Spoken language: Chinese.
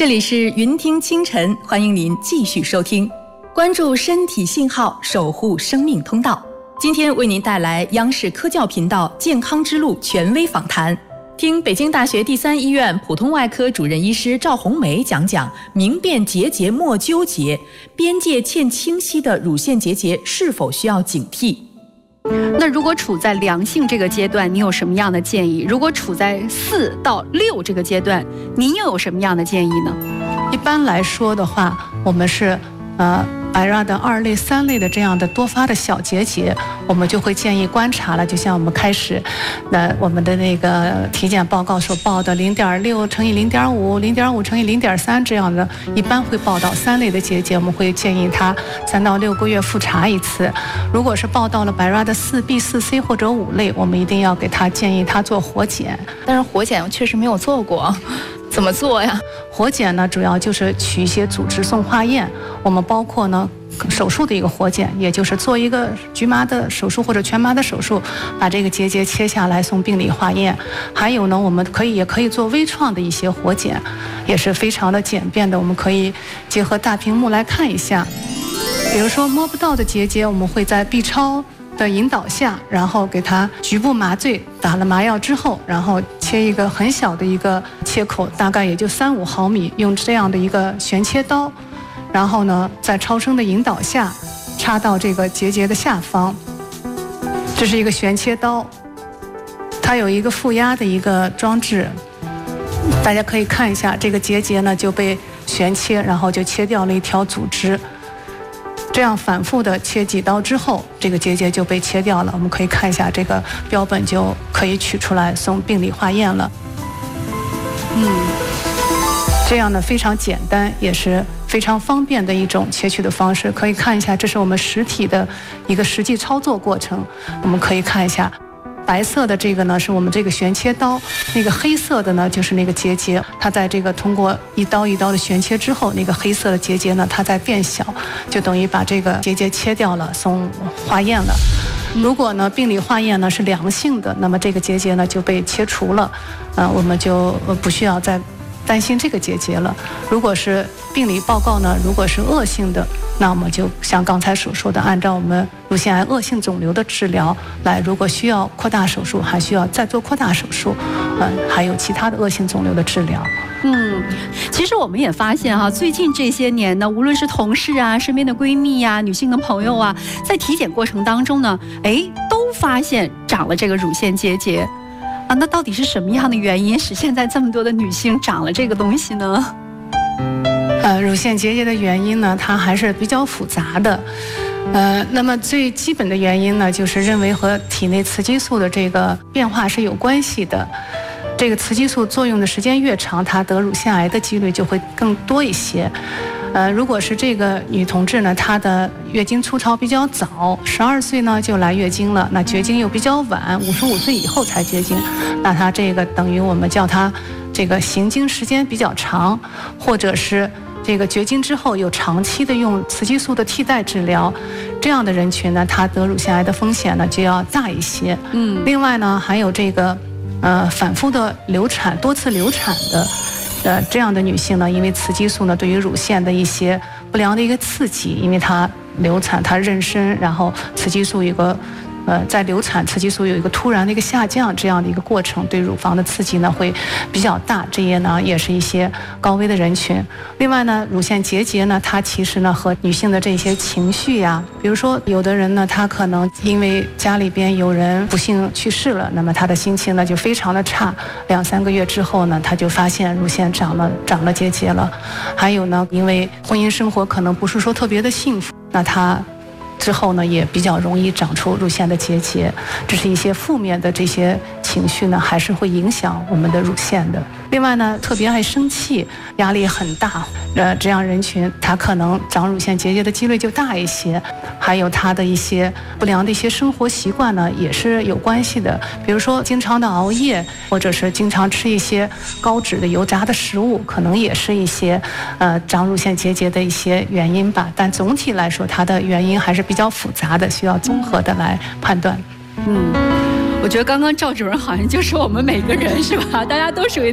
这里是云听清晨，欢迎您继续收听，关注身体信号，守护生命通道。今天为您带来央视科教频道健康之路权威访谈，听北京大学第三医院普通外科主任医师赵红梅讲讲明辨结节莫纠结，边界欠清晰的乳腺结节是否需要警惕。 那如果处在良性这个阶段，你有什么样的建议？如果处在4到6这个阶段，您又有什么样的建议呢？ 一般来说的话，我们是白RA的2类、3类的这样的多发的小结节，我们就会建议观察了。就像我们开始，我们的那个体检报告所报的0.6乘以0.5、0.5乘以0.3这样的，一般会报到3类的结节，我们会建议他3到6个月复查一次。如果是报到了白RA的4B、4C 或者5类，我们一定要给他建议他做活检。 但是活检我确实没有做过。怎么做呀？ 活检呢，主要就是取一些组织送化验，我们包括呢手术的一个活检，也就是做一个局麻的手术或者全麻的手术，把这个结节切下来送病理化验。还有呢，我们也可以做微创的一些活检，也是非常的简便的，我们可以结合大屏幕来看一下。比如说摸不到的结节，我们会在 B 超的引导下，然后给它局部麻醉，打了麻药之后，然后切一个很小的一个切口，大概也就3-5毫米，用这样的一个旋切刀，然后呢在超声的引导下插到这个结节的下方。这是一个旋切刀，它有一个负压的一个装置，大家可以看一下，这个结节呢就被旋切，然后就切掉了一条组织。这样反复的切几刀之后，这个结节就被切掉了。我们可以看一下这个标本，就可以取出来送病理化验了。这样呢非常简单，也是非常方便的一种切取的方式。可以看一下，这是我们实体的一个实际操作过程。我们可以看一下，白色的这个呢是我们这个旋切刀，那个黑色的呢就是那个结节，它在这个通过一刀一刀的旋切之后，那个黑色的结节呢它在变小，就等于把这个结节切掉了，送化验了。如果呢病理化验呢是良性的，那么这个结节呢就被切除了，我们就不需要再担心这个结节了。如果是病理报告呢，如果是恶性的，那我们就像刚才所说的，按照我们乳腺癌恶性肿瘤的治疗来，如果需要扩大手术，还需要再做扩大手术，还有其他的恶性肿瘤的治疗。 其实我们也发现最近这些年呢，无论是同事啊、身边的闺蜜啊、女性的朋友啊，在体检过程当中呢，都发现长了这个乳腺结节。那到底是什么样的原因使现在这么多的女性长了这个东西呢？ 乳腺结节的原因呢，它还是比较复杂的。那么最基本的原因呢，就是认为和体内雌激素的这个变化是有关系的。这个雌激素作用的时间越长，她得乳腺癌的几率就会更多一些。如果是这个女同志呢，她的月经初潮比较早，12岁呢就来月经了，那绝经又比较晚，55岁以后才绝经，那她这个等于我们叫她这个行经时间比较长，或者是这个绝经之后有长期的用雌激素的替代治疗，这样的人群呢，她得乳腺癌的风险呢就要大一些。另外呢，还有这个反复的流产、多次流产的这样的女性呢，因为雌激素呢对于乳腺的一些不良的一个刺激，因为她流产、她妊娠，然后雌激素有个在流产雌激素有一个突然的一个下降，这样的一个过程对乳房的刺激呢会比较大，这些呢也是一些高危的人群。另外呢，乳腺结节呢，它其实呢和女性的这些情绪呀，比如说有的人呢，他可能因为家里边有人不幸去世了，那么他的心情呢就非常的差，2-3个月之后呢，他就发现乳腺长了结节了。还有呢，因为婚姻生活可能不是说特别的幸福，那他之后呢也比较容易长出乳腺的结节，这是一些负面的这些情绪呢，还是会影响我们的乳腺的。另外呢，特别爱生气、压力很大，这样人群他可能长乳腺结节的几率就大一些。还有他的一些不良的一些生活习惯呢，也是有关系的。比如说经常的熬夜，或者是经常吃一些高脂的油炸的食物，可能也是一些长乳腺结节的一些原因吧。但总体来说，它的原因还是比较复杂的，需要综合的来判断。 我觉得刚刚赵主任好像就是我们每个人是吧？大家都属于